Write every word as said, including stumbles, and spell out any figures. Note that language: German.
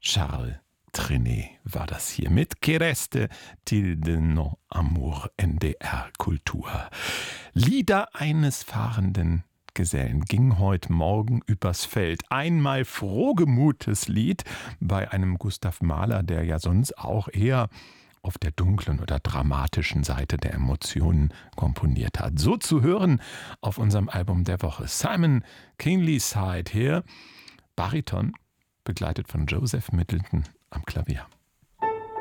Charles Trenet war das hier mit Que reste til de nos amour N D R Kultur. Lieder eines fahrenden Gesellen ging heute Morgen übers Feld. Einmal frohgemutes Lied bei einem Gustav Mahler, der ja sonst auch eher auf der dunklen oder dramatischen Seite der Emotionen komponiert hat. So zu hören auf unserem Album der Woche. Simon Kingsley Side hier, Bariton, begleitet von Joseph Middleton am Klavier.